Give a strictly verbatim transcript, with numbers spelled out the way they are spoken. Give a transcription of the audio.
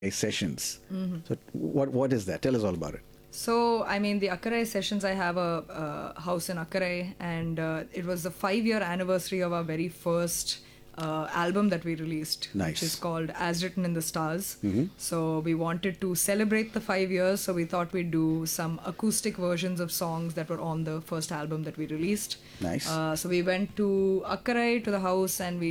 Sessions. Mm-hmm. So what what is that? Tell us all about it. So, I mean, the Akkarai sessions, I have a, a house in Akkarai, and uh, it was the five year anniversary of our very first uh, album that we released, Nice. which is called As Written in the Stars. Mm-hmm. So, we wanted to celebrate the five years, so we thought we'd do some acoustic versions of songs that were on the first album that we released. Nice. Uh, so, we went to Akkarai to the house and we